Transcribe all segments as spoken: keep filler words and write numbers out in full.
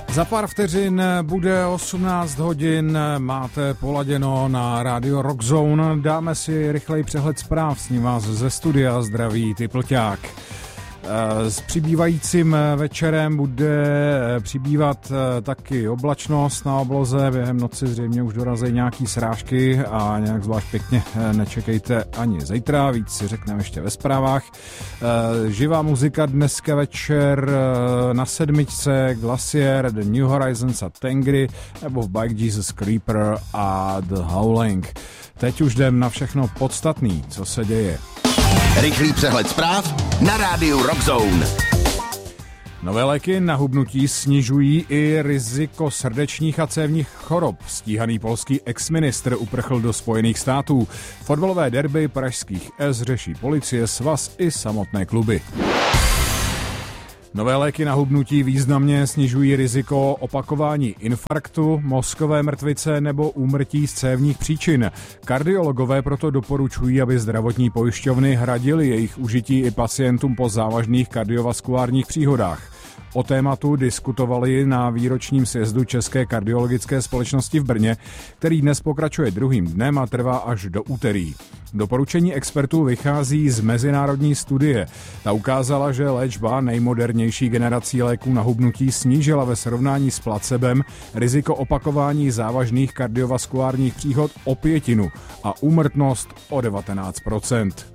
Za pár vteřin bude osmnáct hodin, máte poladěno na rádio Rock Zone. Dáme si rychlej přehled zpráv, s ním vás ze studia zdraví Typlťák. S přibývajícím večerem bude přibývat taky oblačnost na obloze, během noci zřejmě už dorazí nějaký srážky a nějak zvlášť pěkně nečekejte ani zítra, víc si řekneme ještě ve zprávách. Živá muzika dneska večer na sedmičce Glacier, The New Horizons a Tengri, nebo v Bike Jesus Creeper a The Howling. Teď už jdem na všechno podstatný, co se děje. Rychlý přehled zpráv na rádiu Rock Zone. Nové léky na hubnutí snižují i riziko srdečních a cévních chorob. Stíhaný polský exministr uprchl do Spojených států. Fotbalové derby pražských S řeší policie, svaz i samotné kluby. Nové léky na hubnutí významně snižují riziko opakování infarktu, mozkové mrtvice nebo úmrtí z cévních příčin. Kardiologové proto doporučují, aby zdravotní pojišťovny hradily jejich užití i pacientům po závažných kardiovaskulárních příhodách. O tématu diskutovali na výročním sjezdu České kardiologické společnosti v Brně, který dnes pokračuje druhým dnem a trvá až do úterý. Doporučení expertů vychází z mezinárodní studie. Ta ukázala, že léčba nejmodernější generací léků na hubnutí snížila ve srovnání s placebem riziko opakování závažných kardiovaskulárních příhod o pětinu a úmrtnost o devatenáct procent.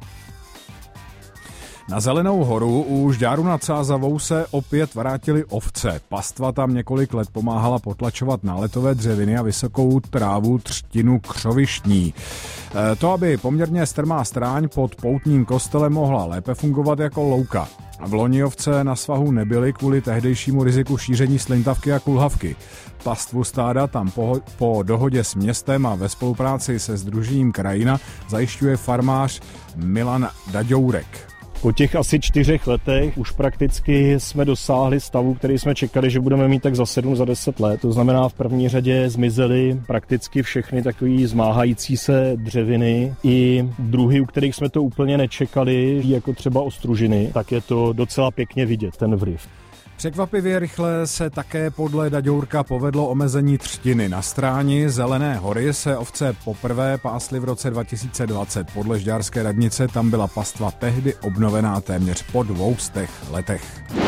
Na Zelenou horu u Žďáru nad Sázavou se opět vrátily ovce. Pastva tam několik let pomáhala potlačovat náletové dřeviny a vysokou trávu třtinu křovištní. To, aby poměrně strmá stráň pod poutním kostelem mohla lépe fungovat jako louka. V loni ovce na svahu nebyly kvůli tehdejšímu riziku šíření slintavky a kulhavky. Pastvu stáda tam po, po dohodě s městem a ve spolupráci se Sdružením Krajina zajišťuje farmář Milan Daďourek. Po těch asi čtyřech letech už prakticky jsme dosáhli stavu, který jsme čekali, že budeme mít tak za sedm, za deset let. To znamená, v první řadě zmizely prakticky všechny takové zmáhající se dřeviny i druhy, u kterých jsme to úplně nečekali, jako třeba ostružiny, tak je to docela pěkně vidět, ten vliv. Překvapivě rychle se také podle Daďourka povedlo omezení třtiny. Na stráni Zelené hory se ovce poprvé pásly v roce dva tisíce dvacet. Podle žďárské radnice tam byla pastva tehdy obnovená téměř po dvoustech letech.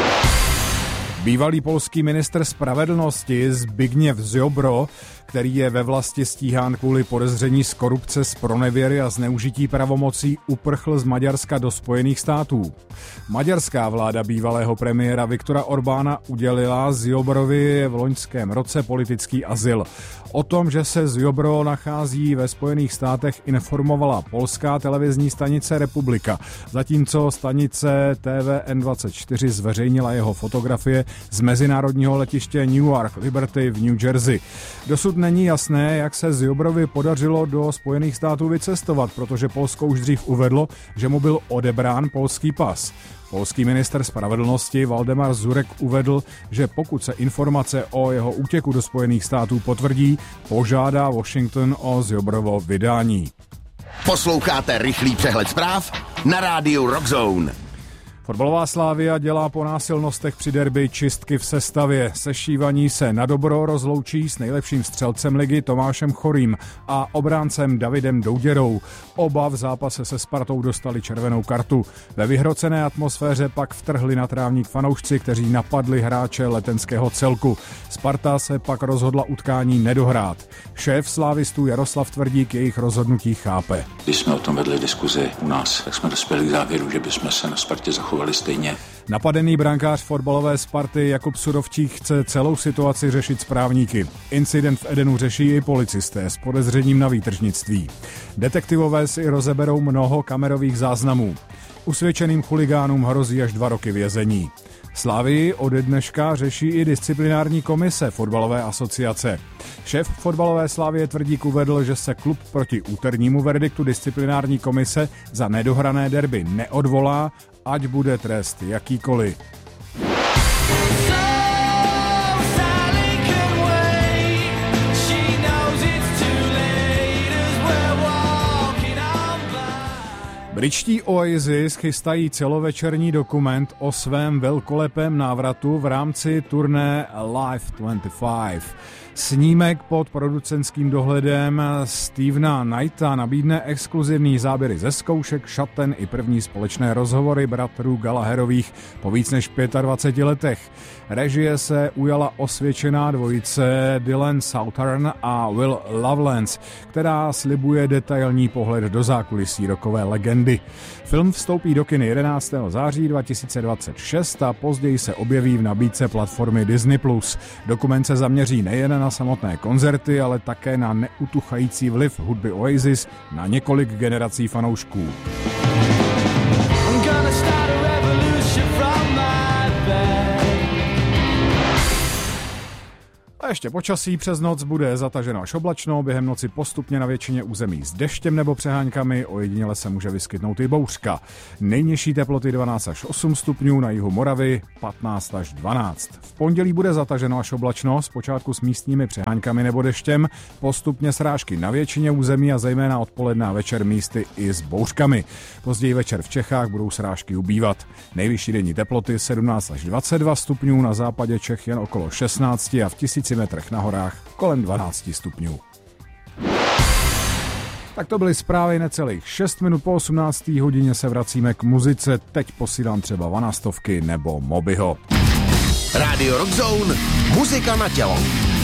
Bývalý polský ministr spravedlnosti Zbigněv Ziobro, který je ve vlasti stíhán kvůli podezření z korupce, z pronevěry a zneužití pravomocí, uprchl z Maďarska do Spojených států. Maďarská vláda bývalého premiéra Viktora Orbána udělila Ziobrovi v loňském roce politický azyl. O tom, že se Ziobro nachází ve Spojených státech, informovala polská televizní stanice Republika, zatímco stanice T V N dvacet čtyři zveřejnila jeho fotografie z mezinárodního letiště Newark Liberty v New Jersey. Dosud není jasné, jak se Ziobrovi podařilo do Spojených států vycestovat, protože Polsko už dřív uvedlo, že mu byl odebrán polský pas. Polský ministr spravedlnosti Valdemar Zurek uvedl, že pokud se informace o jeho útěku do Spojených států potvrdí, požádá Washington o Ziobrovo vydání. Posloucháte rychlý přehled zpráv na rádiu Rock Zone. Fotbalová Slavia dělá po násilnostech při derby čistky v sestavě. Sešívaní se na dobro rozloučí s nejlepším střelcem ligy Tomášem Chorým a obráncem Davidem Douděrou. Oba v zápase se Spartou dostali červenou kartu. Ve vyhrocené atmosféře pak vtrhli na trávník fanoušci, kteří napadli hráče letenského celku. Sparta se pak rozhodla utkání nedohrát. Šéf slávistů Jaroslav Tvrdík jejich rozhodnutí chápe. Když jsme o tom vedli diskuzi u nás, tak jsme dospěli k závěru, že bychom se na Spartě zachovali stejně. Napadený brankář fotbalové Sparty Jakub Sudovčík chce celou situaci řešit s právníky. Incident v Edenu řeší i policisté s podezřením na výtržnictví. Detektivové si rozeberou mnoho kamerových záznamů. Usvědčeným chuligánům hrozí až dva roky vězení. Slavii ode dneška řeší i disciplinární komise fotbalové asociace. Šéf fotbalové Slavie Tvrdík uvedl, že se klub proti úternímu verdiktu disciplinární komise za nedohrané derby neodvolá, ať bude trest jakýkoliv. Britští Oasis chystají celovečerní dokument o svém velkolepém návratu v rámci turné Live dvacet pět. Snímek pod producentským dohledem Stevena Knighta nabídne exkluzivní záběry ze zkoušek, šaten i první společné rozhovory bratrů Gallagherových po víc než dvaceti pěti letech. Režie se ujala osvědčená dvojice Dylan Southern a Will Lovelace, která slibuje detailní pohled do zákulisí rockové legendy. Film vstoupí do kin jedenáctého září dva tisíce dvacet šest a později se objeví v nabídce platformy Disney plus. Dokument se zaměří nejen na samotné koncerty, ale také na neutuchající vliv hudby Oasis na několik generací fanoušků. A ještě počasí. Přes noc bude zataženo až oblačno, během noci postupně na většině území s deštěm nebo přeháňkami, ojediněle se může vyskytnout i bouřka. Nejnižší teploty dvanáct až osm stupňů, na jihu Moravy patnáct až dvanáct. V pondělí bude zataženo až oblačno, zpočátku s místními přeháňkami nebo deštěm, postupně srážky na většině území a zejména odpoledne a večer místy i s bouřkami. Později večer v Čechách budou srážky ubývat. Nejvyšší denní teploty sedmnáct až dvacet dva stupňů, na západě Čech jen okolo šestnáct a v tisíci metrech na horách kolem dvanáct stupňů. Tak to byly zprávy, necelých šest minut po osmnácté hodině se vracíme k muzice. Teď posílám třeba Vanastovky nebo Mobyho. Rádio Rock Zone, muzika na tělo.